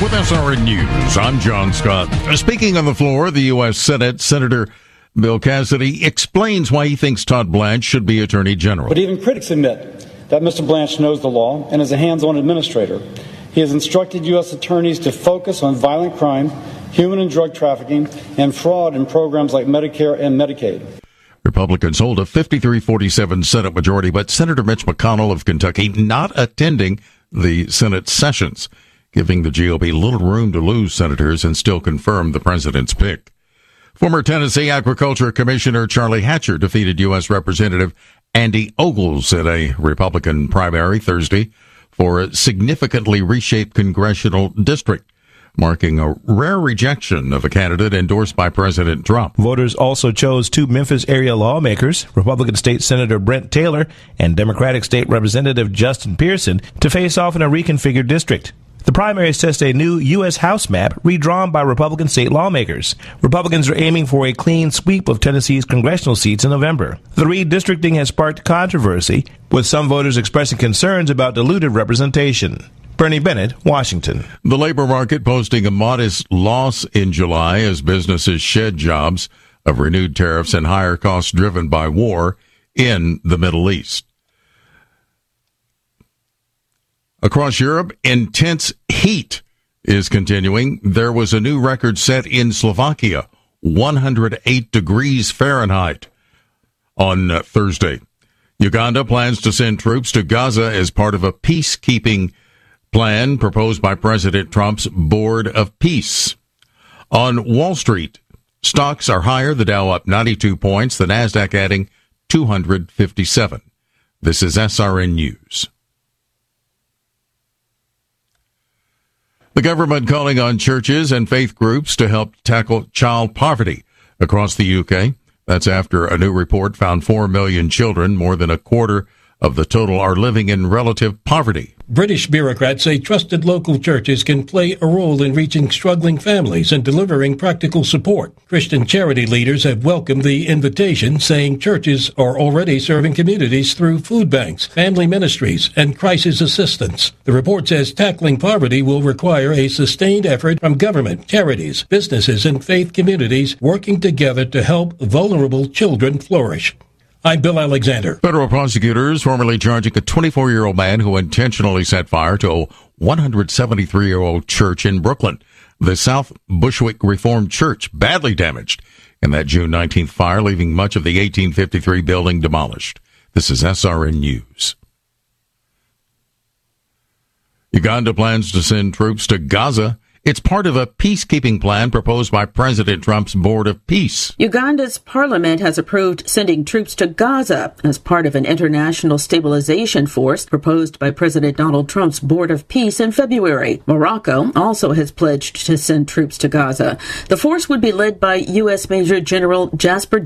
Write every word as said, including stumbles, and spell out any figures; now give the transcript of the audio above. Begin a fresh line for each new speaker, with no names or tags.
With S R N News, I'm John Scott. Speaking on the floor of the U S Senate, Senator Bill Cassidy explains why he thinks Todd Blanche should be Attorney General.
But even critics admit that Mister Blanche knows the law and is a hands-on administrator. He has instructed U S attorneys to focus on violent crime, human and drug trafficking, and fraud in programs like Medicare and Medicaid.
Republicans hold a fifty-three forty-seven Senate majority, but Senator Mitch McConnell of Kentucky not attending the Senate sessions, giving the G O P little room to lose senators and still confirm the president's pick. Former Tennessee Agriculture Commissioner Charlie Hatcher defeated U S Representative Andy Ogles in a Republican primary Thursday for a significantly reshaped congressional district, marking a rare rejection of a candidate endorsed by President Trump.
Voters also chose two Memphis area lawmakers, Republican State Senator Brent Taylor and Democratic State Representative Justin Pearson, to face off in a reconfigured district. The primaries test a new U S House map redrawn by Republican state lawmakers. Republicans are aiming for a clean sweep of Tennessee's congressional seats in November. The redistricting has sparked controversy, with some voters expressing concerns about diluted representation. Bernie Bennett, Washington.
The labor market posting a modest loss in July as businesses shed jobs of renewed tariffs and higher costs driven by war in the Middle East. Across Europe, intense heat is continuing. There was a new record set in Slovakia, one hundred eight degrees Fahrenheit on uh, Thursday. Uganda plans to send troops to Gaza as part of a peacekeeping plan proposed by President Trump's Board of Peace. On Wall Street, stocks are higher, the Dow up ninety-two points, the Nasdaq adding two hundred fifty-seven. This is S R N News. The government calling on churches and faith groups to help tackle child poverty across the U K. That's after a new report found four million children, more than a quarter of the total, are living in relative poverty.
British bureaucrats say trusted local churches can play a role in reaching struggling families and delivering practical support. Christian charity leaders have welcomed the invitation, saying churches are already serving communities through food banks, family ministries, and crisis assistance. The report says tackling poverty will require a sustained effort from government, charities, businesses, and faith communities working together to help vulnerable children flourish. I'm Bill Alexander.
Federal prosecutors formally charging a twenty-four-year-old man who intentionally set fire to a one hundred seventy-three-year-old church in Brooklyn. The South Bushwick Reformed Church badly damaged in that June nineteenth fire, leaving much of the eighteen fifty-three building demolished. This is S R N News. Uganda plans to send troops to Gaza. It's part of a peacekeeping plan proposed by President Trump's Board of Peace.
Uganda's parliament has approved sending troops to Gaza as part of an international stabilization force proposed by President Donald Trump's Board of Peace in February. Morocco also has pledged to send troops to Gaza. The force would be led by U S Major General Jasper